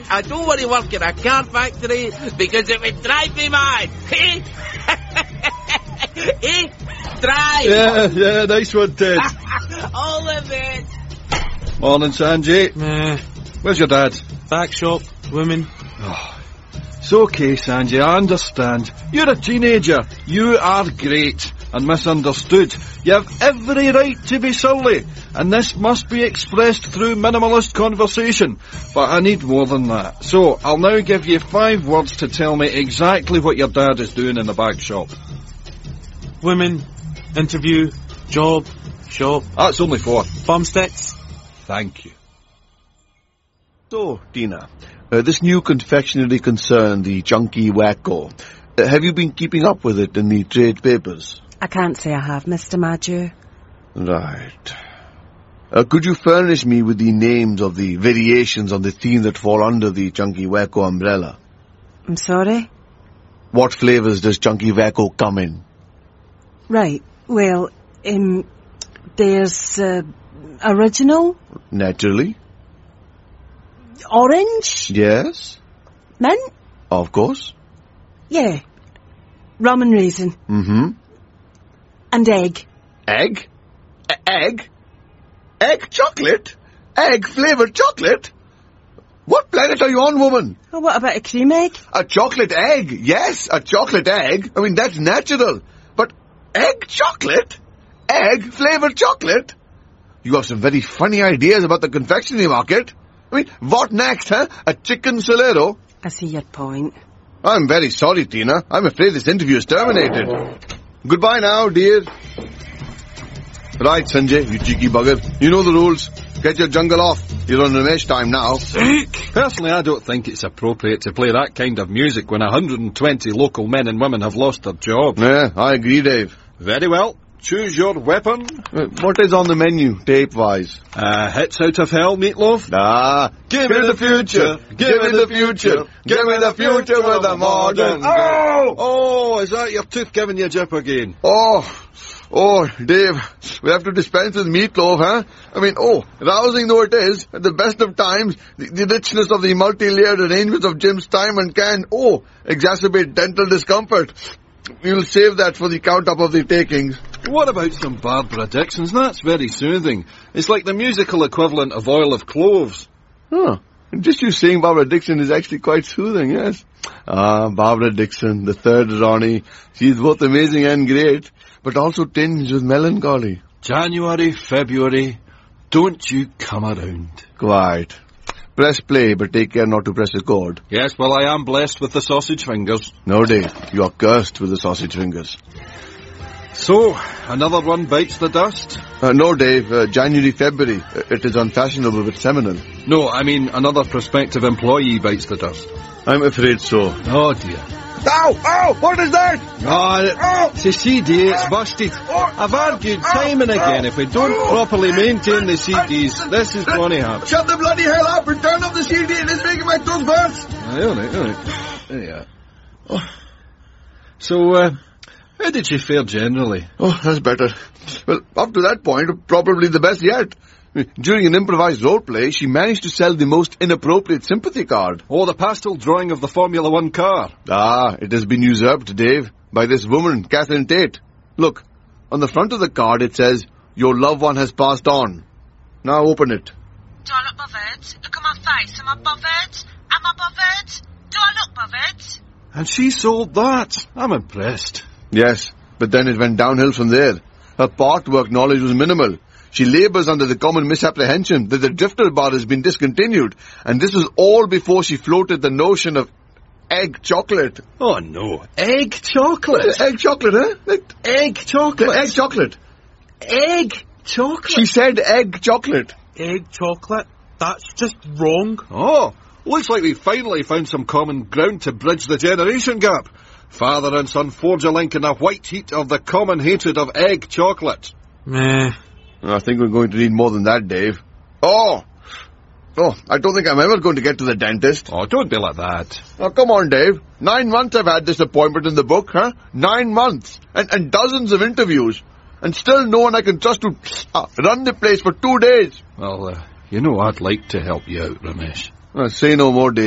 I don't want to work in a car factory because it would drive me mad. Drive! Yeah, nice one, Ted. All of it. Morning, Sanjay. Where's your dad? Back shop, women. It's okay, Sanjay, I understand. You're a teenager. You are great and misunderstood. You have every right to be surly, and this must be expressed through minimalist conversation. But I need more than that. So, I'll now give you 5 words to tell me exactly what your dad is doing in the bag shop. Women, interview, job, shop. That's only 4. Bumsticks. Thank you. So, Tina, this new confectionery concern, the Chunky Wacko, have you been keeping up with it in the trade papers? I can't say I have, Mr. Madju. Right. Could you furnish me with the names of the variations on the theme that fall under the Chunky Wacko umbrella? I'm sorry? What flavours does Chunky Wacko come in? Right, well, there's, original? Naturally. Orange? Yes. Mint? Of course. Yeah. Rum and raisin. Mm-hmm. And egg. Egg? Egg? Egg chocolate? Egg-flavoured chocolate? What planet are you on, woman? Oh, what about a cream egg? A chocolate egg? Yes, a chocolate egg. I mean, that's natural. But egg chocolate? Egg-flavoured chocolate? You have some very funny ideas about the confectionery market. I mean, what next, huh? A chicken Solero? I see your point. I'm very sorry, Tina. I'm afraid this interview is terminated. Goodbye now, dear. Right, Sanjay, you cheeky bugger. You know the rules. Get your jungle off. You're on Ramesh time now. Personally, I don't think it's appropriate to play that kind of music when 120 local men and women have lost their jobs. Yeah, I agree, Dave. Very well. Choose your weapon. What is on the menu, tape-wise? Hits Out of Hell, Meatloaf. Give me the future. Give me the future. Give me the future with a modern... Oh, is that your tooth giving you a jip again? Oh, Dave, we have to dispense with Meatloaf, huh? I mean, rousing though it is, at the best of times, the richness of the multi-layered arrangements of Jim's time and can, exacerbate dental discomfort. We'll save that for the count-up of the takings. What about some Barbara Dixon's? That's very soothing. It's like the musical equivalent of oil of cloves. Just you saying Barbara Dixon is actually quite soothing, yes. Barbara Dixon, the third Ronnie. She's both amazing and great, but also tinged with melancholy. January, February, don't you come around. Quite. Press play, but take care not to press record. Yes, well, I am blessed with the sausage fingers. No, Dave, you are cursed with the sausage fingers. So, another one bites the dust? No, Dave, January, February. It is unfashionable but seminal. No, I mean another prospective employee bites the dust. I'm afraid so. Oh, dear. Ow! What is that? It's a CD, it's busted. I've argued time and again, if we don't properly maintain the CDs, this is going to happen. Shut the bloody hell up and turn off the CD, it is making my tongue burst. All right. There you are. So, how did she fare generally? That's better. Well, up to that point, probably the best yet. During an improvised role play, she managed to sell the most inappropriate sympathy card. The pastel drawing of the Formula 1 car. It has been usurped, Dave, by this woman, Catherine Tate. Look, on the front of the card it says, "Your loved one has passed on." Now open it. Do I look bothered? Look at my face. Am I bothered? Am I bothered? Do I look bothered? And she sold that. I'm impressed. Yes, but then it went downhill from there. Her part work knowledge was minimal. She labours under the common misapprehension that the drifter bar has been discontinued, and this was all before she floated the notion of egg chocolate. Oh no, egg chocolate? Egg chocolate, huh? Egg chocolate? Egg chocolate. Egg chocolate? She said egg chocolate. Egg chocolate? That's just wrong. Looks like we finally found some common ground to bridge the generation gap. Father and son forge a link in the white heat of the common hatred of egg chocolate. Meh. I think we're going to need more than that, Dave. I don't think I'm ever going to get to the dentist. Don't be like that. Come on, Dave. 9 months I've had this appointment in the book, huh? 9 months. And dozens of interviews. And still no one I can trust to run the place for 2 days. Well, I'd like to help you out, Ramesh. Say no more, Dave.